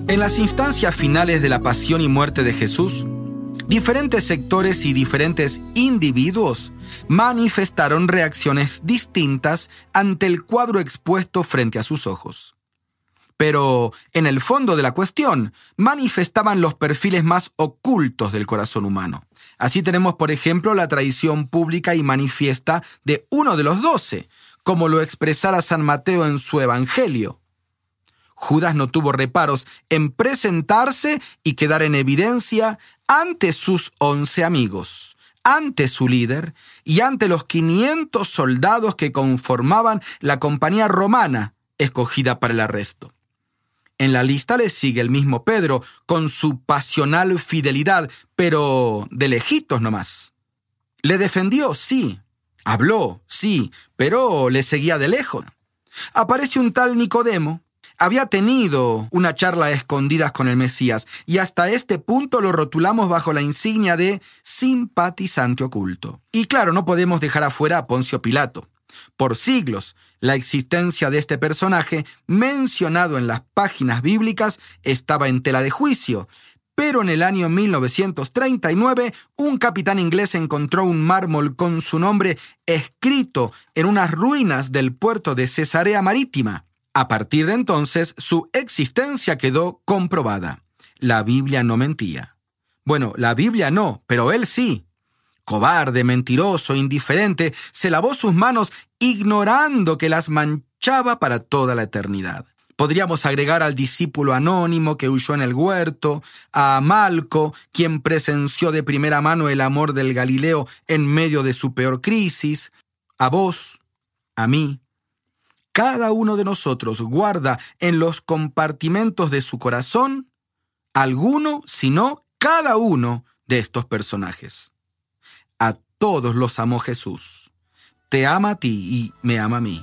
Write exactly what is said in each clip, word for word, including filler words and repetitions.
En las instancias finales de la pasión y muerte de Jesús, diferentes sectores y diferentes individuos manifestaron reacciones distintas ante el cuadro expuesto frente a sus ojos. Pero, en el fondo de la cuestión, manifestaban los perfiles más ocultos del corazón humano. Así tenemos, por ejemplo, la traición pública y manifiesta de uno de los doce, como lo expresara San Mateo en su Evangelio. Judas no tuvo reparos en presentarse y quedar en evidencia ante sus once amigos, ante su líder y ante los quinientos soldados que conformaban la compañía romana escogida para el arresto. En la lista le sigue el mismo Pedro, con su pasional fidelidad, pero de lejitos nomás. Le defendió, sí. Habló, sí, pero le seguía de lejos. Aparece un tal Nicodemo. Había tenido una charla a escondidas con el Mesías y hasta este punto lo rotulamos bajo la insignia de simpatizante oculto. Y claro, no podemos dejar afuera a Poncio Pilato. Por siglos, la existencia de este personaje, mencionado en las páginas bíblicas, estaba en tela de juicio. Pero en el año mil novecientos treinta y nueve, un capitán inglés encontró un mármol con su nombre escrito en unas ruinas del puerto de Cesarea Marítima. A partir de entonces, su existencia quedó comprobada. La Biblia no mentía. Bueno, la Biblia no, pero él sí. Cobarde, mentiroso, indiferente, se lavó sus manos ignorando que las manchaba para toda la eternidad. Podríamos agregar al discípulo anónimo que huyó en el huerto, a Malco, quien presenció de primera mano el amor del Galileo en medio de su peor crisis, a vos, a mí. Cada uno de nosotros guarda en los compartimentos de su corazón alguno, si no cada uno de estos personajes. A todos los amó Jesús. Te ama a ti y me ama a mí.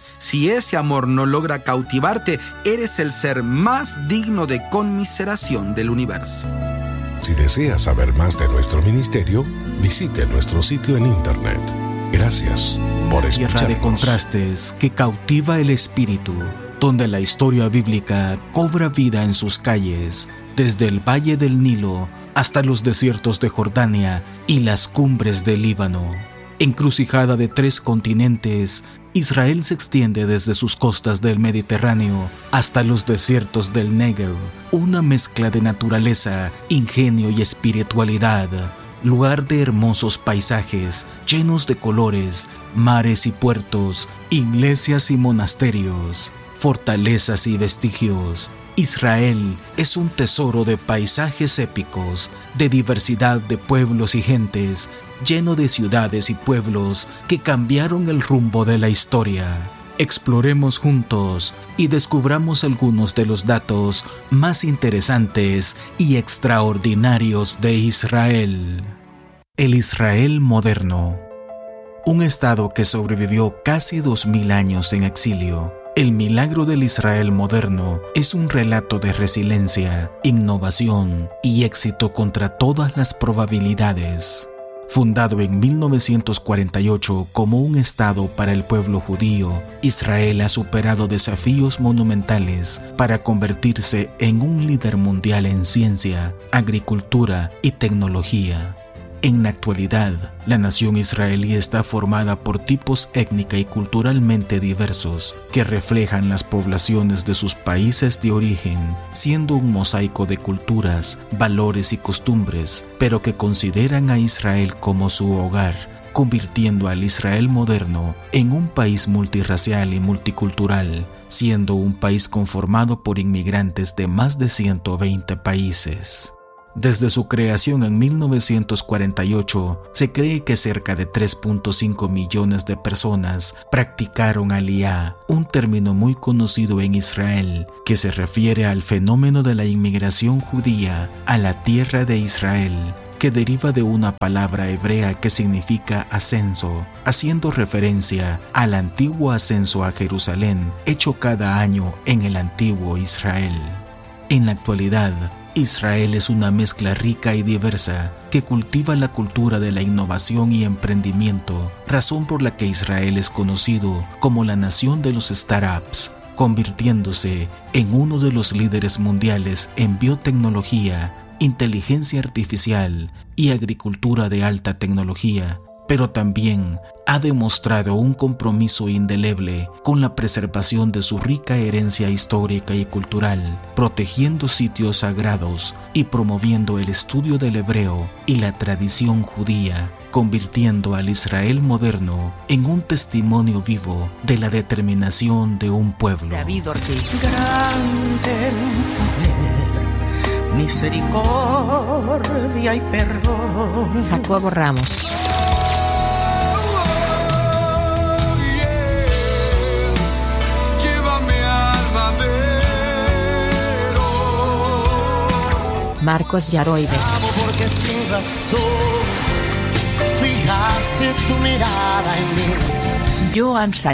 Si ese amor no logra cautivarte, eres el ser más digno de conmiseración del universo. Si deseas saber más de nuestro ministerio, visite nuestro sitio en internet. Gracias por escucharnos. Tierra de contrastes que cautiva el espíritu, donde la historia bíblica cobra vida en sus calles, desde el valle del Nilo hasta los desiertos de Jordania y las cumbres del Líbano. Encrucijada de tres continentes, Israel se extiende desde sus costas del Mediterráneo hasta los desiertos del Negev, una mezcla de naturaleza, ingenio y espiritualidad. Lugar de hermosos paisajes, llenos de colores, mares y puertos, iglesias y monasterios, fortalezas y vestigios. Israel es un tesoro de paisajes épicos, de diversidad de pueblos y gentes, lleno de ciudades y pueblos que cambiaron el rumbo de la historia. Exploremos juntos y descubramos algunos de los datos más interesantes y extraordinarios de Israel. El Israel moderno. Un estado que sobrevivió casi dos mil años en exilio. El milagro del Israel moderno es un relato de resiliencia, innovación y éxito contra todas las probabilidades. Fundado en mil novecientos cuarenta y ocho como un estado para el pueblo judío, Israel ha superado desafíos monumentales para convertirse en un líder mundial en ciencia, agricultura y tecnología. En la actualidad, la nación israelí está formada por tipos étnica y culturalmente diversos que reflejan las poblaciones de sus países de origen, siendo un mosaico de culturas, valores y costumbres, pero que consideran a Israel como su hogar, convirtiendo al Israel moderno en un país multirracial y multicultural, siendo un país conformado por inmigrantes de más de ciento veinte países. Desde su creación en mil novecientos cuarenta y ocho, se cree que cerca de tres punto cinco millones de personas practicaron aliyá, un término muy conocido en Israel que se refiere al fenómeno de la inmigración judía a la tierra de Israel, que deriva de una palabra hebrea que significa ascenso, haciendo referencia al antiguo ascenso a Jerusalén hecho cada año en el antiguo Israel. En la actualidad, Israel es una mezcla rica y diversa que cultiva la cultura de la innovación y emprendimiento, razón por la que Israel es conocido como la nación de los startups, convirtiéndose en uno de los líderes mundiales en biotecnología, inteligencia artificial y agricultura de alta tecnología, pero también ha demostrado un compromiso indeleble con la preservación de su rica herencia histórica y cultural, protegiendo sitios sagrados y promoviendo el estudio del hebreo y la tradición judía, convirtiendo al Israel moderno en un testimonio vivo de la determinación de un pueblo. David Ortiz. Grande poder, misericordia y perdón. Jacobo Ramos. Marcos Yaroide. Porque sin razón fijaste tu mirada en mí. Joan Sánchez.